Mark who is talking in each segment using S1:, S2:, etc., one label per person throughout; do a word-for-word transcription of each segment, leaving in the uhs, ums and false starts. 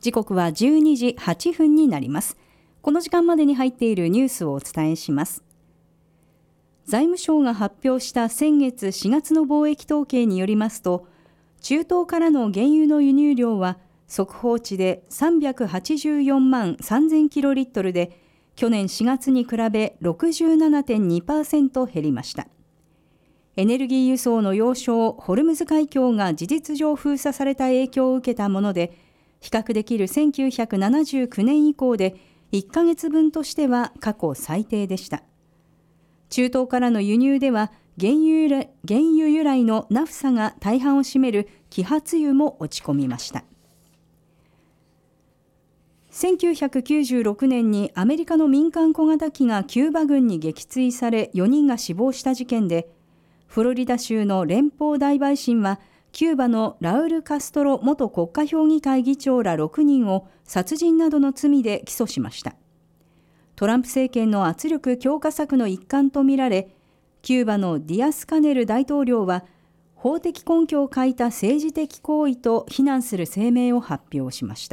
S1: 時刻はじゅうにじはっぷんになります。この時間までに入っているニュースをお伝えします。財務省が発表した先月しがつの貿易統計によりますと、中東からの原油の輸入量は速報値でさんびゃくはちじゅうよんまんさんぜんキロリットルで、去年しがつに比べ ろくじゅうななてんにパーセント 減りました。エネルギー輸送の要衝ホルムズ海峡が事実上封鎖された影響を受けたもので、比較できるせんきゅうひゃくななじゅうきゅうねん以降でいっかげつぶんとしては過去最低でした。中東からの輸入では原油、原油由来のナフサが大半を占める揮発油も落ち込みました。せんきゅうひゃくきゅうじゅうろくねんにアメリカの民間小型機がキューバ軍に撃墜されよにんが死亡した事件で、フロリダ州の連邦大陪審はキューバのラウル・カストロ元国家評議会議長らろくにんを殺人などの罪で起訴しました。トランプ政権の圧力強化策の一環とみられ、キューバのディアスカネル大統領は法的根拠を欠いた政治的行為と非難する声明を発表しました。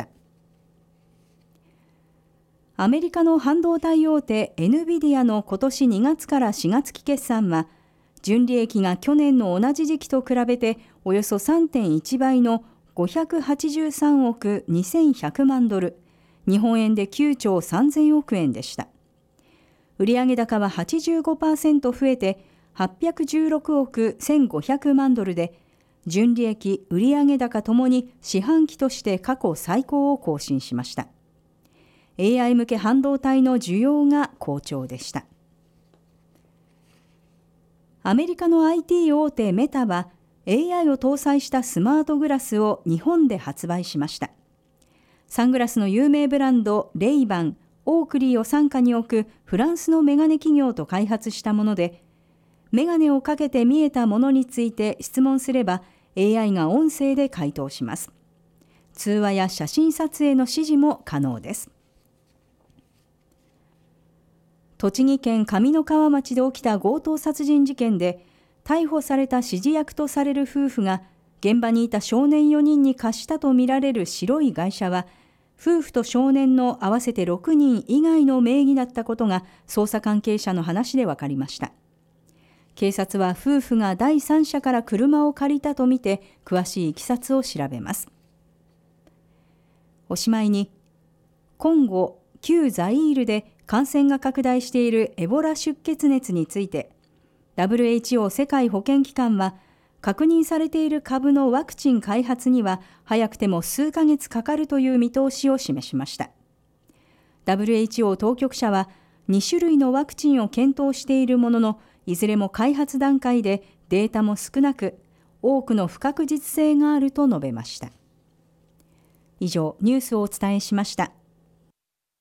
S1: アメリカの半導体大手エヌビディアの今年にがつからしがつ期決算は、純利益が去年の同じ時期と比べておよそ さんてんいちばいのごひゃくはちじゅうさんおくにせんひゃくまんドル、日本円できゅうちょうさんぜんおくえんでした。売上高は はちじゅうごパーセント 増えてはっぴゃくじゅうろくおくせんごひゃくまんドルで、純利益、売上高ともに四半期として過去最高を更新しました。エーアイ 向け半導体の需要が好調でした。アメリカの アイティー 大手メタは エーアイ を搭載したスマートグラスを日本で発売しました。サングラスの有名ブランドレイバン、オークリーを傘下に置くフランスのメガネ企業と開発したもので、メガネをかけて見えたものについて質問すれば エーアイ が音声で回答します。通話や写真撮影の指示も可能です。栃木県上三川町で起きた強盗殺人事件で、逮捕された指示役とされる夫婦が現場にいた少年よにんに貸したとみられる白い外車は、夫婦と少年の合わせてろくにん以外の名義だったことが捜査関係者の話で分かりました。警察は夫婦が第三者から車を借りたとみて詳しいいきさつを調べます。おしまいに、コンゴ、旧ザイールで感染が拡大しているエボラ出血熱について、ダブリューエイチオー 世界保健機関は、確認されている株のワクチン開発には早くても数ヶ月かかるという見通しを示しました。ダブリューエイチオー 当局者はにしゅるいのワクチンを検討しているものの、いずれも開発段階でデータも少なく、多くの不確実性があると述べました。以上、ニュースをお伝えしました。